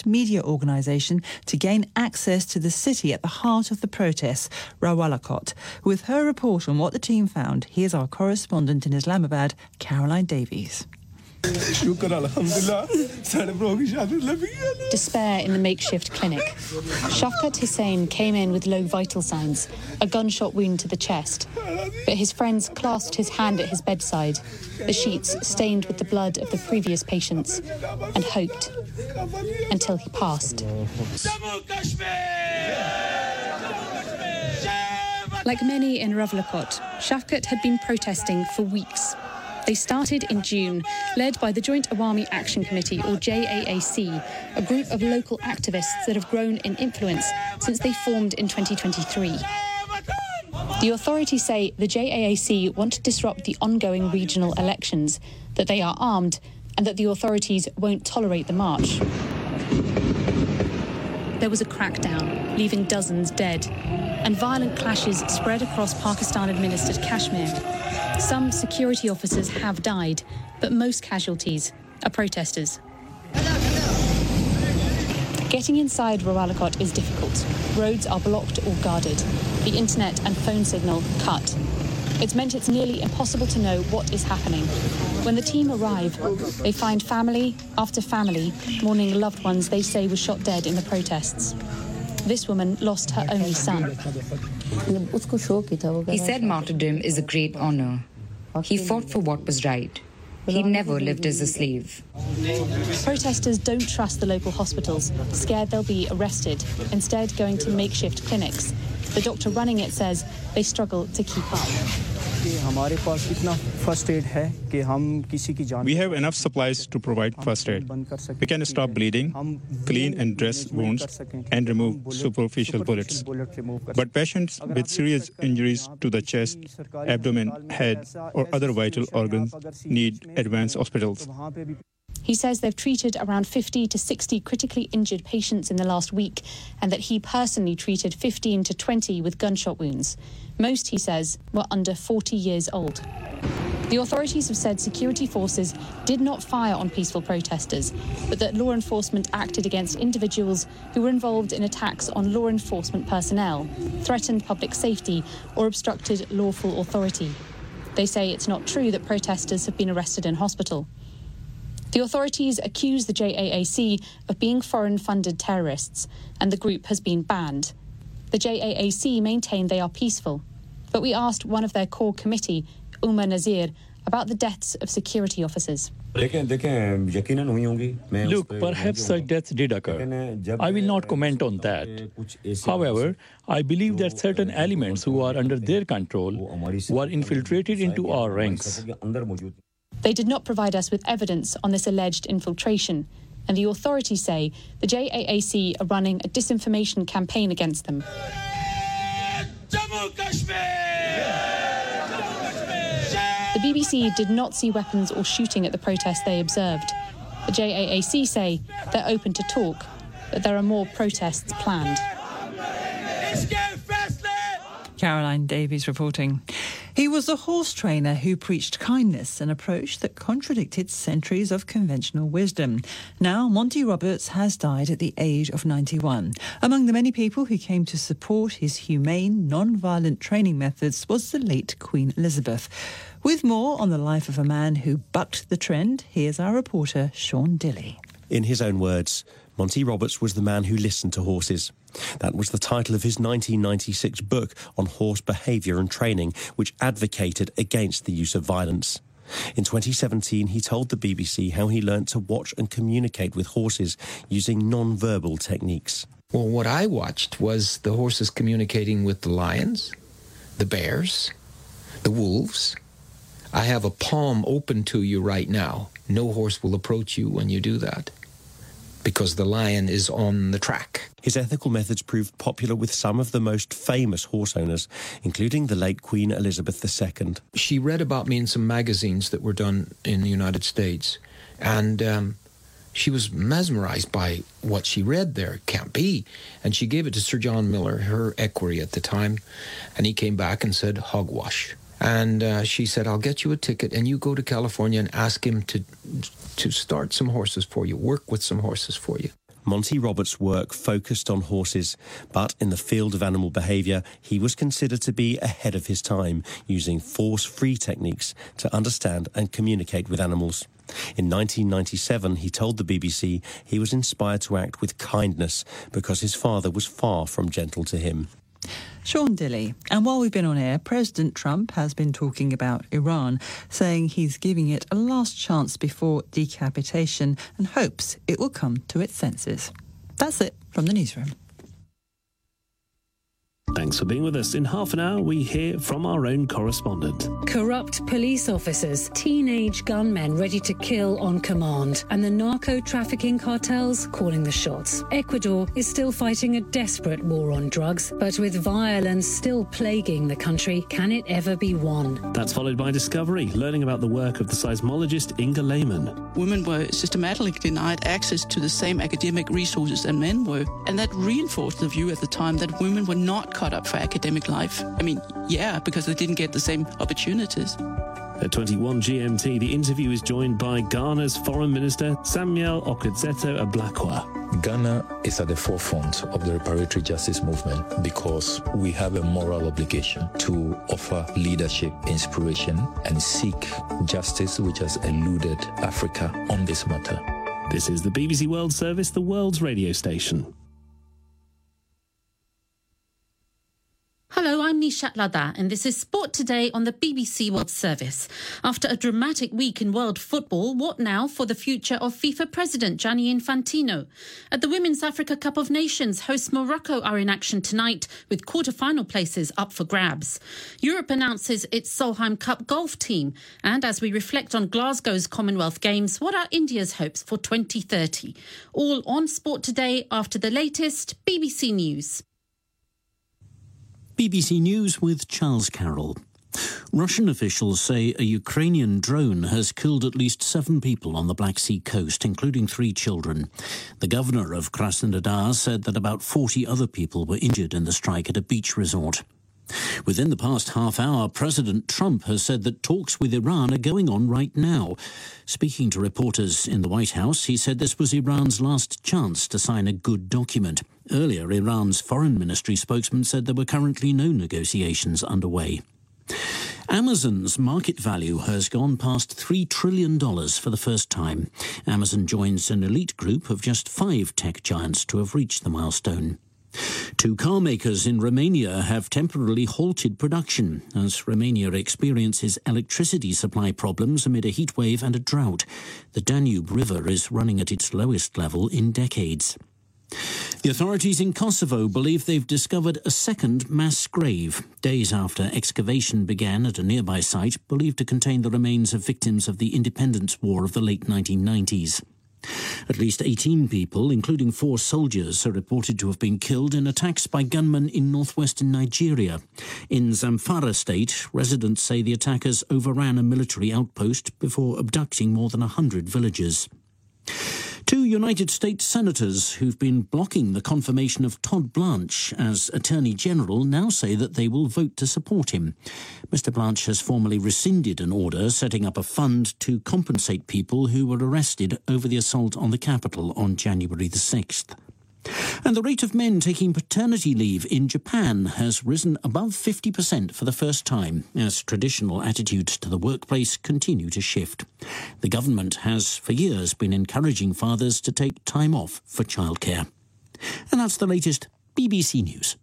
first media organisation to gain access to the city at the heart of the protests, Rawalakot. With her report on what the team found, here's our correspondent in Islamabad, Caroline Davies. Despair in the makeshift clinic. Shafkat Hussain came in with low vital signs, a gunshot wound to the chest. But his friends clasped his hand at his bedside, the sheets stained with the blood of the previous patients, and hoped until he passed. Like many in Rawalakot, Shafkat had been protesting for weeks. They started in June, led by the Joint Awami Action Committee, or JAAC, a group of local activists that have grown in influence since they formed in 2023. The authorities say the JAAC want to disrupt the ongoing regional elections, that they are armed, and that the authorities won't tolerate the march. There was a crackdown, leaving dozens dead, and violent clashes spread across Pakistan-administered Kashmir. Some security officers have died, but most casualties are protesters. Getting inside Rawalakot is difficult. Roads are blocked or guarded. The internet and phone signal cut. It's meant it's nearly impossible to know what is happening. When the team arrive, they find family after family mourning loved ones they say were shot dead in the protests. This woman lost her only son. He said martyrdom is a great honor. He fought for what was right. He never lived as a slave. Protesters don't trust the local hospitals, scared they'll be arrested, instead going to makeshift clinics. The doctor running it says they struggle to keep up. We have enough supplies to provide first aid. We can stop bleeding, clean and dress wounds, and remove superficial bullets. But patients with serious injuries to the chest, abdomen, head, or other vital organs need advanced hospitals. He says they've treated around 50 to 60 critically injured patients in the last week, and that he personally treated 15 to 20 with gunshot wounds. Most, he says, were under 40 years old. The authorities have said security forces did not fire on peaceful protesters, but that law enforcement acted against individuals who were involved in attacks on law enforcement personnel, threatened public safety, or obstructed lawful authority. They say it's not true that protesters have been arrested in hospital. The authorities accuse the JAAC of being foreign-funded terrorists, and the group has been banned. The JAAC maintain they are peaceful, but we asked one of their core committee, Umar Nazir, about the deaths of security officers. Look, perhaps such deaths did occur. I will not comment on that. However, I believe that certain elements who are under their control were infiltrated into our ranks. They did not provide us with evidence on this alleged infiltration, and the authorities say the JAAC are running a disinformation campaign against them. The BBC did not see weapons or shooting at the protests they observed. The JAAC say they're open to talk, but there are more protests planned. Caroline Davies reporting. He was a horse trainer who preached kindness, an approach that contradicted centuries of conventional wisdom. Now, Monty Roberts has died at the age of 91. Among the many people who came to support his humane, non-violent training methods was the late Queen Elizabeth. With more on the life of a man who bucked the trend, here's our reporter, Sean Dilley. In his own words, Monty Roberts was the man who listened to horses. That was the title of his 1996 book on horse behaviour and training, which advocated against the use of violence. In 2017, he told the BBC how he learnt to watch and communicate with horses using non-verbal techniques. Well, what I watched was the horses communicating with the lions, the bears, the wolves. I have a palm open to you right now. No horse will approach you when you do that, because the lion is on the track. His ethical methods proved popular with some of the most famous horse owners, including the late Queen Elizabeth II. She read about me in some magazines that were done in the United States, and she was mesmerized by what she read there. It can't be. And she gave it to Sir John Miller, her equerry at the time, and he came back and said, hogwash. And she said, I'll get you a ticket, and you go to California and ask him to start some horses for you, work with some horses for you. Monty Roberts' work focused on horses, but in the field of animal behaviour, he was considered to be ahead of his time, using force-free techniques to understand and communicate with animals. In 1997, he told the BBC he was inspired to act with kindness because his father was far from gentle to him. Sean Dilley. And while we've been on air, President Trump has been talking about Iran, saying he's giving it a last chance before decapitation and hopes it will come to its senses. That's it from the newsroom. Thanks for being with us. In half an hour, we hear from our own correspondent. Corrupt police officers, teenage gunmen ready to kill on command, and the narco-trafficking cartels calling the shots. Ecuador is still fighting a desperate war on drugs, but with violence still plaguing the country, can it ever be won? That's followed by Discovery, learning about the work of the seismologist Inga Lehman. Women were systematically denied access to the same academic resources as men were, and that reinforced the view at the time that women were not cut up for academic life. I mean, yeah, because they didn't get the same opportunities. At 21 GMT, the interview is joined by Ghana's Foreign Minister Samuel Okudzeto-Ablakwa. Ghana is at the forefront of the reparatory justice movement because we have a moral obligation to offer leadership, inspiration, and seek justice which has eluded Africa on this matter. This is the BBC World Service, the world's radio station. Hello, I'm Nishat Ladha, and this is Sport Today on the BBC World Service. After a dramatic week in world football, what now for the future of FIFA President Gianni Infantino? At the Women's Africa Cup of Nations, hosts Morocco are in action tonight, with quarter-final places up for grabs. Europe announces its Solheim Cup golf team. And as we reflect on Glasgow's Commonwealth Games, what are India's hopes for 2030? All on Sport Today after the latest BBC News. BBC News with Charles Carroll. Russian officials say a Ukrainian drone has killed at least 7 people on the Black Sea coast, including 3 children. The governor of Krasnodar said that about 40 other people were injured in the strike at a beach resort. Within the past half hour, President Trump has said that talks with Iran are going on right now. Speaking to reporters in the White House, he said this was Iran's last chance to sign a good document. Earlier, Iran's foreign ministry spokesman said there were currently no negotiations underway. Amazon's market value has gone past $3 trillion for the first time. Amazon joins an elite group of just 5 tech giants to have reached the milestone. 2 car makers in Romania have temporarily halted production as Romania experiences electricity supply problems amid a heatwave and a drought. The Danube River is running at its lowest level in decades. The authorities in Kosovo believe they've discovered a second mass grave, days after excavation began at a nearby site believed to contain the remains of victims of the independence war of the late 1990s. At least 18 people, including 4 soldiers, are reported to have been killed in attacks by gunmen in northwestern Nigeria. In Zamfara state, residents say the attackers overran a military outpost before abducting more than 100 villagers. 2 United States senators who've been blocking the confirmation of Todd Blanche as Attorney General now say that they will vote to support him. Mr. Blanche has formally rescinded an order setting up a fund to compensate people who were arrested over the assault on the Capitol on January the 6th. And the rate of men taking paternity leave in Japan has risen above 50% for the first time as traditional attitudes to the workplace continue to shift. The government has for years been encouraging fathers to take time off for childcare. And that's the latest BBC News.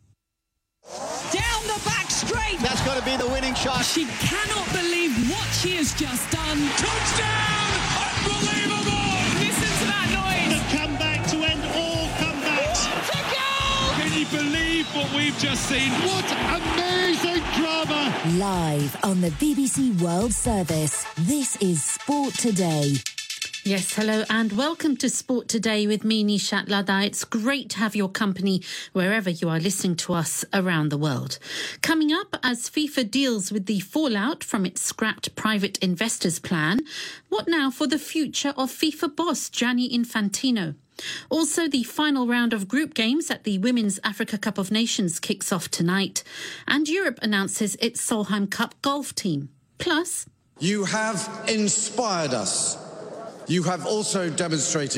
Down the back straight. That's got to be the winning shot. She cannot believe what she has just done. Touchdown! Unbelievable! Listen to that noise. The comeback to end all comebacks. What a goal! Can you believe what we've just seen? What amazing drama! Live on the BBC World Service, this is Sport Today. Yes, hello and welcome to Sport Today with me, Nishat Ladha. It's great to have your company wherever you are listening to us around the world. Coming up, as FIFA deals with the fallout from its scrapped private investors plan, what now for the future of FIFA boss Gianni Infantino? Also, the final round of group games at the Women's Africa Cup of Nations kicks off tonight, and Europe announces its Solheim Cup golf team. Plus, you have inspired us. You have also demonstrated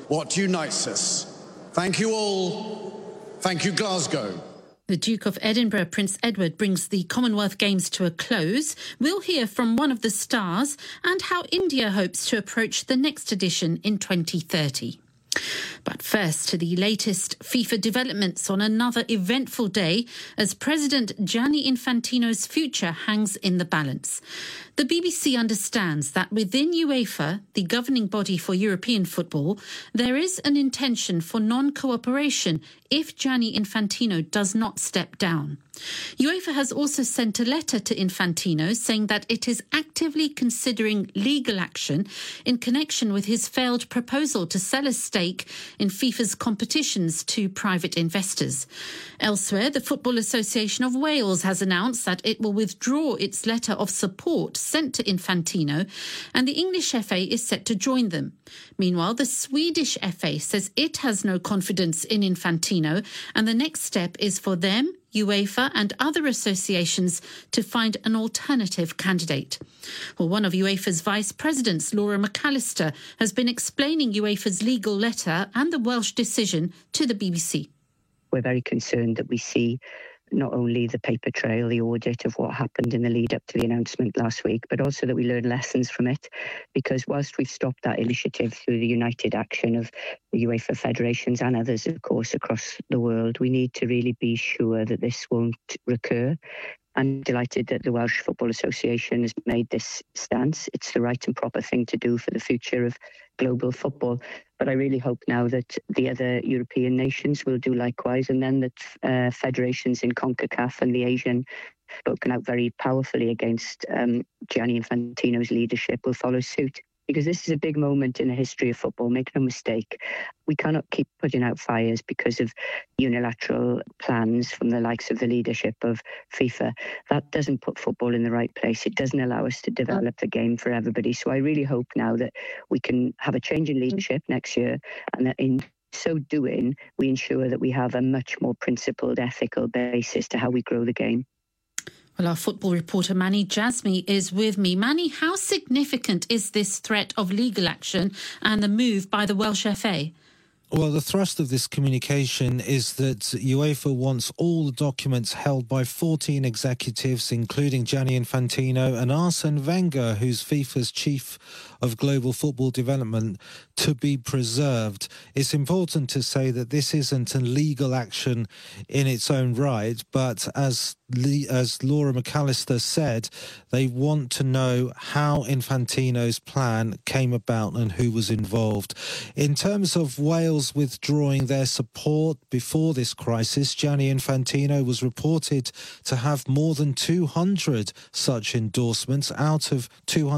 what unites us. Thank you all. Thank you, Glasgow. The Duke of Edinburgh, Prince Edward, brings the Commonwealth Games to a close. We'll hear from one of the stars and how India hopes to approach the next edition in 2030. But first to the latest FIFA developments on another eventful day as President Gianni Infantino's future hangs in the balance. The BBC understands that within UEFA, the governing body for European football, there is an intention for non-cooperation if Gianni Infantino does not step down. UEFA has also sent a letter to Infantino saying that it is actively considering legal action in connection with his failed proposal to sell a stake in FIFA's competitions to private investors. Elsewhere, the Football Association of Wales has announced that it will withdraw its letter of support sent to Infantino, and the English FA is set to join them. Meanwhile, the Swedish FA says it has no confidence in Infantino, and the next step is for them, UEFA and other associations to find an alternative candidate. Well, one of UEFA's vice presidents, Laura McAllister, has been explaining UEFA's legal letter and the Welsh decision to the BBC. We're very concerned that we see not only the paper trail, the audit of what happened in the lead up to the announcement last week, but also that we learn lessons from it. Because whilst we've stopped that initiative through the united action of the UEFA federations and others, of course, across the world, we need to really be sure that this won't recur. I'm delighted that the Welsh Football Association has made this stance. It's the right and proper thing to do for the future of global football. But I really hope now that the other European nations will do likewise, and then that federations in CONCACAF and the Asian spoken out very powerfully against Gianni Infantino's leadership will follow suit. Because this is a big moment in the history of football, make no mistake. We cannot keep putting out fires because of unilateral plans from the likes of the leadership of FIFA. That doesn't put football in the right place. It doesn't allow us to develop the game for everybody. So I really hope now that we can have a change in leadership next year, and that in so doing, we ensure that we have a much more principled, ethical basis to how we grow the game. Well, our football reporter Mani Jasmi is with me. Mani, how significant is this threat of legal action and the move by the Welsh FA? Well, the thrust of this communication is that UEFA wants all the documents held by 14 executives, including Gianni Infantino and Arsene Wenger, who's FIFA's chief of global football development, to be preserved. It's important to say that this isn't a legal action in its own right, but as Laura McAllister said, they want to know how Infantino's plan came about and who was involved. In terms of Wales withdrawing their support before this crisis, Gianni Infantino was reported to have more than 200 such endorsements out of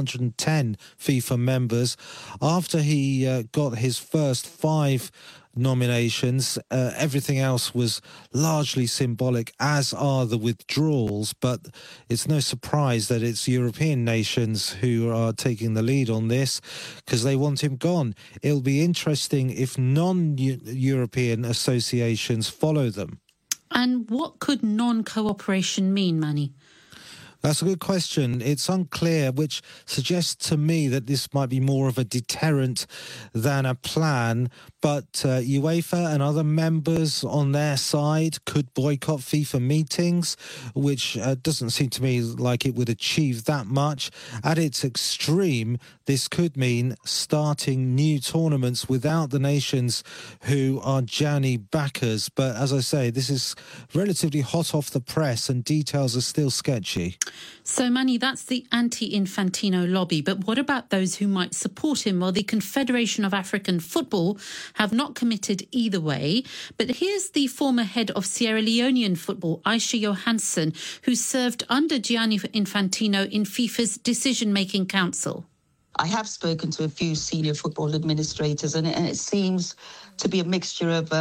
210 FIFA members. After he got his first 5 nominations, everything else was largely symbolic, as are the withdrawals, but it's no surprise that it's European nations who are taking the lead on this because they want him gone. It'll be interesting if non-European associations follow them. And what could non-cooperation mean, Mani? That's a good question. It's unclear, which suggests to me that this might be more of a deterrent than a plan. But UEFA and other members on their side could boycott FIFA meetings, which doesn't seem to me like it would achieve that much. At its extreme, this could mean starting new tournaments without the nations who are Gianni backers. But as I say, this is relatively hot off the press and details are still sketchy. So, Mani, that's the anti-Infantino lobby. But what about those who might support him? Well, the Confederation of African Football have not committed either way. But here's the former head of Sierra Leonean football, Aisha Johansson, who served under Gianni Infantino in FIFA's decision-making council. I have spoken to a few senior football administrators, and it seems to be a mixture of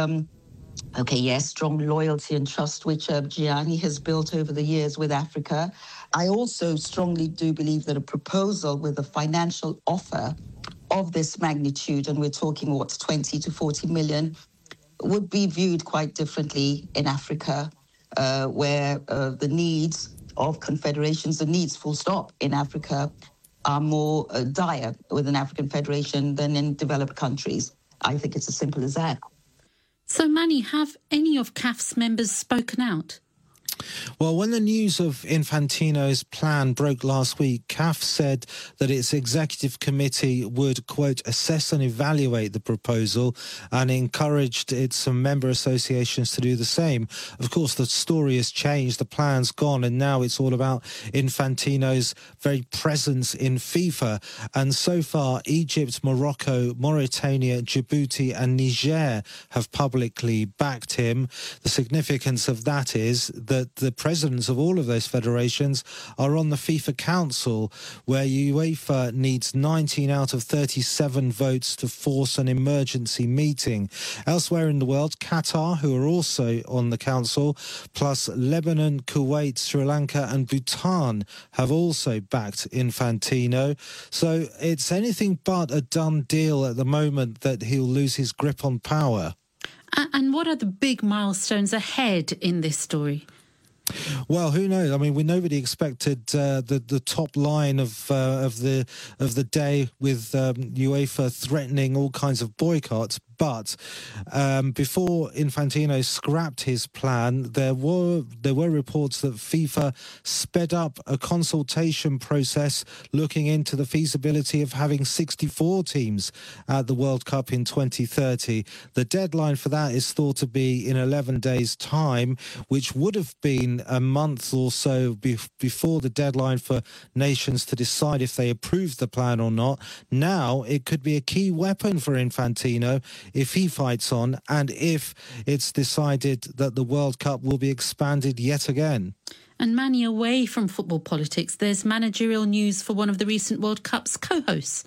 strong loyalty and trust, which Gianni has built over the years with Africa. I also strongly do believe that a proposal with a financial offer of this magnitude, and we're talking, 20 to 40 million, would be viewed quite differently in Africa, where the needs of confederations, the needs full stop in Africa, are more dire with an African federation than in developed countries. I think it's as simple as that. So, Manny, have any of CAF's members spoken out? Well, when the news of Infantino's plan broke last week, CAF said that its executive committee would, quote, assess and evaluate the proposal and encouraged its member associations to do the same. Of course, the story has changed, the plan's gone, and now it's all about Infantino's very presence in FIFA. And so far, Egypt, Morocco, Mauritania, Djibouti and Niger have publicly backed him. The significance of that is that the presidents of all of those federations are on the FIFA Council, where UEFA needs 19 out of 37 votes to force an emergency meeting. Elsewhere in the world, Qatar, who are also on the council, plus Lebanon, Kuwait, Sri Lanka and Bhutan have also backed Infantino. So it's anything but a done deal at the moment that he'll lose his grip on power. And what are the big milestones ahead in this story? Well, who knows? I mean, nobody expected the top line of the day with UEFA threatening all kinds of boycotts. But before Infantino scrapped his plan, there were reports that FIFA sped up a consultation process looking into the feasibility of having 64 teams at the World Cup in 2030. The deadline for that is thought to be in 11 days' time, which would have been a month or so before the deadline for nations to decide if they approved the plan or not. Now it could be a key weapon for Infantino if he fights on and if it's decided that the World Cup will be expanded yet again. And Manny, away from football politics, there's managerial news for one of the recent World Cup's co-hosts.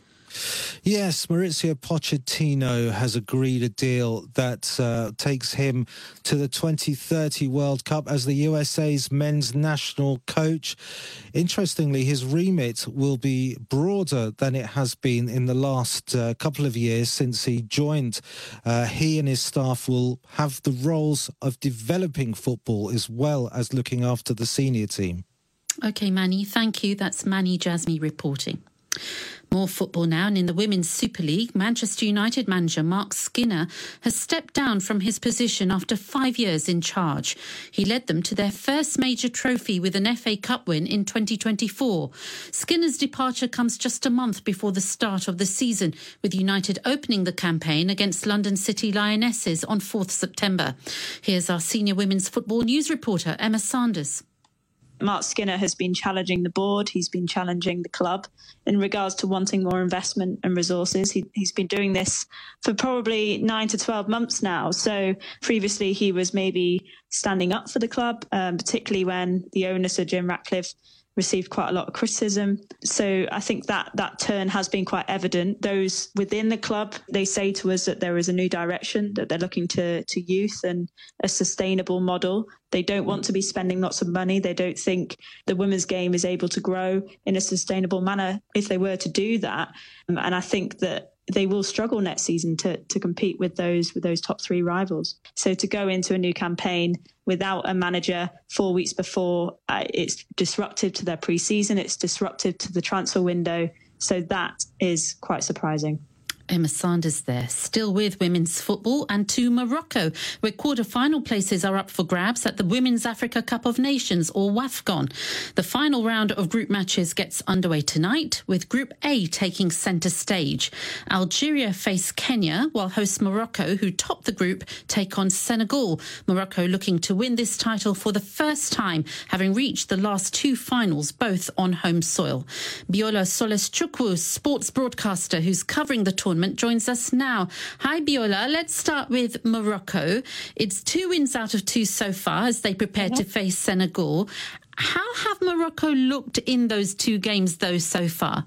Yes, Mauricio Pochettino has agreed a deal that takes him to the 2030 World Cup as the USA's men's national coach. Interestingly, his remit will be broader than it has been in the last couple of years since he joined. He and his staff will have the roles of developing football as well as looking after the senior team. OK, Manny, thank you. That's Manny Jasmy reporting. More football now, and in the Women's Super League, Manchester United manager Mark Skinner has stepped down from his position after 5 years in charge. He led them to their first major trophy with an FA Cup win in 2024. Skinner's departure comes just a month before the start of the season, with United opening the campaign against London City Lionesses on 4th September. Here's our senior women's football news reporter, Emma Sanders. Mark Skinner has been challenging the board, he's been challenging the club in regards to wanting more investment and resources. He's been doing this for probably 9 to 12 months now. So previously he was maybe standing up for the club, particularly when the owner, Sir Jim Ratcliffe, received quite a lot of criticism. So I think that turn has been quite evident. Those within the club, they say to us that there is a new direction, that they're looking to youth and a sustainable model. They don't want to be spending lots of money. They don't think the women's game is able to grow in a sustainable manner if they were to do that. And I think that they will struggle next season to compete with those top three rivals. So to go into a new campaign without a manager 4 weeks before, it's disruptive to their pre-season, it's disruptive to the transfer window. So that is quite surprising. Emma Sanders there. Still with women's football and to Morocco, where quarter-final places are up for grabs at the Women's Africa Cup of Nations, or WAFCON. The final round of group matches gets underway tonight, with Group A taking centre stage. Algeria face Kenya, while host Morocco, who topped the group, take on Senegal. Morocco looking to win this title for the first time, having reached the last two finals, both on home soil. Biola Soles-Chukwu, sports broadcaster who's covering the tournament, joins us now. Hi, Biola. Let's start with Morocco. It's 2 wins out of 2 so far as they prepare to face Senegal. How have Morocco looked in those 2 games, though, so far?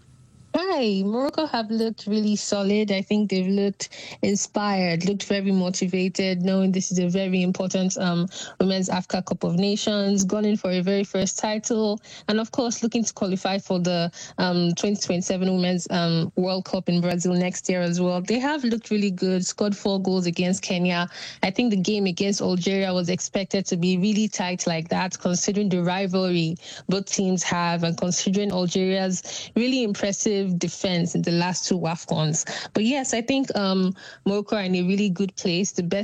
Hi, Morocco have looked really solid. I think they've looked inspired, looked very motivated, knowing this is a very important Women's Africa Cup of Nations, gone in for a very first title, and of course looking to qualify for the 2027 Women's World Cup in Brazil next year as well. They have looked really good, scored 4 goals against Kenya. I think the game against Algeria was expected to be really tight like that, considering the rivalry both teams have and considering Algeria's really impressive impressive defense in the last two AFCONs. But yes, I think Morocco are in a really good place. The best